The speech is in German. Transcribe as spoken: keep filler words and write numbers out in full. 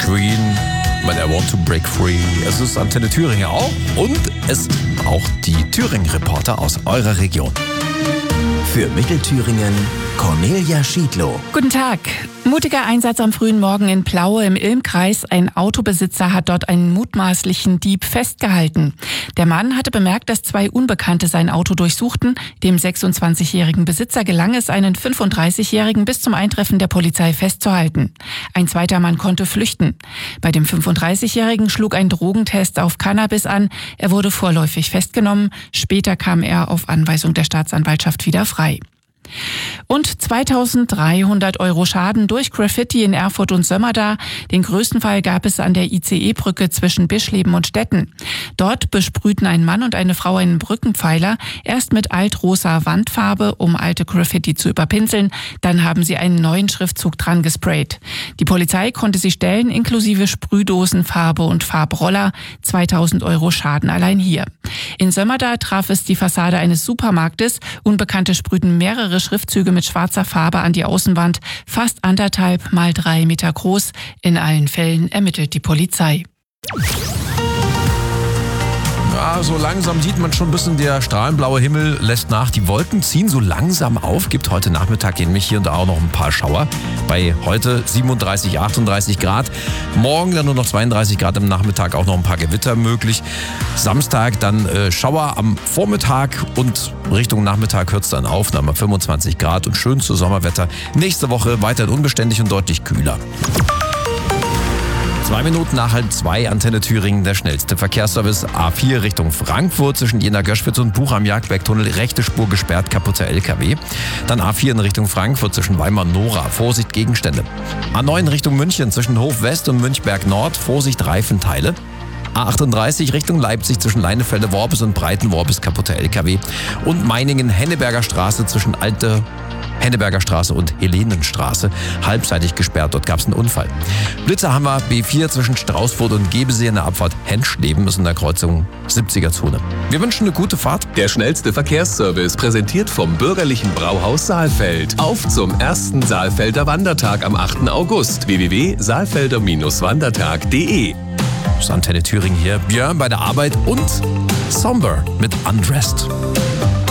Queen mit I Want to Break Free. Es ist Antenne Thüringen auch und es ist auch die Thüringen-Reporter aus eurer Region. Für Mittelthüringen Cornelia Schiedlow. Guten Tag. Mutiger Einsatz am frühen Morgen in Plaue im Ilmkreis. Ein Autobesitzer hat dort einen mutmaßlichen Dieb festgehalten. Der Mann hatte bemerkt, dass zwei Unbekannte sein Auto durchsuchten. Dem sechsundzwanzigjährigen Besitzer gelang es, einen fünfunddreißigjährigen bis zum Eintreffen der Polizei festzuhalten. Ein zweiter Mann konnte flüchten. Bei dem fünfunddreißigjährigen schlug ein Drogentest auf Cannabis an. Er wurde vorläufig festgenommen. Später kam er auf Anweisung der Staatsanwaltschaft wieder frei. Und zweitausenddreihundert Euro Schaden durch Graffiti in Erfurt und Sömmerda. Den größten Fall gab es an der I C E-Brücke zwischen Bischleben und Stetten. Dort besprühten ein Mann und eine Frau einen Brückenpfeiler, erst mit altrosa Wandfarbe, um alte Graffiti zu überpinseln. Dann haben sie einen neuen Schriftzug dran gesprayt. Die Polizei konnte sie stellen, inklusive Sprühdosen, Farbe und Farbroller. zweitausend Euro Schaden allein hier. In Sömmerda traf es die Fassade eines Supermarktes. Unbekannte sprühten mehrere Schriftzüge mit schwarzer Farbe an die Außenwand, fast anderthalb mal drei Meter groß. In allen Fällen ermittelt die Polizei. Ja, so langsam sieht man schon ein bisschen, der strahlenblaue Himmel lässt nach. Die Wolken ziehen so langsam auf. Gibt heute Nachmittag nämlich hier und da auch noch ein paar Schauer. Bei heute siebenunddreißig, achtunddreißig Grad. Morgen dann nur noch zweiunddreißig Grad, am Nachmittag auch noch ein paar Gewitter möglich. Samstag dann äh, Schauer am Vormittag und Richtung Nachmittag hört es dann auf. Dann haben wir fünfundzwanzig Grad und schönste Sommerwetter. Nächste Woche weiterhin unbeständig und deutlich kühler. Zwei Minuten nach halb zwei, Antenne Thüringen, der schnellste Verkehrsservice. A vier Richtung Frankfurt zwischen Jena-Göschwitz und Buch am Jagdbergtunnel, rechte Spur gesperrt, kaputter L K W. Dann A vier in Richtung Frankfurt zwischen Weimar und Nora, Vorsicht Gegenstände. A neun Richtung München zwischen Hof West und Münchberg Nord, Vorsicht Reifenteile. A achtunddreißig Richtung Leipzig zwischen Leinefelde-Worbis und Breiten-Worbis, kaputter L K W. Und Meiningen-Henneberger Straße zwischen Alte Henneberger Straße und Helenenstraße, halbseitig gesperrt, dort gab es einen Unfall. Blitzer haben wir B vier zwischen Straußfurt und Gebesee in der Abfahrt Henschleben ist in der Kreuzung siebziger-Zone. Wir wünschen eine gute Fahrt. Der schnellste Verkehrsservice präsentiert vom bürgerlichen Brauhaus Saalfeld. Auf zum ersten Saalfelder Wandertag am achten August. w w w punkt saalfelder wandertag punkt de. Das ist Antenne Thüringen hier. Björn bei der Arbeit und Somber mit Undressed.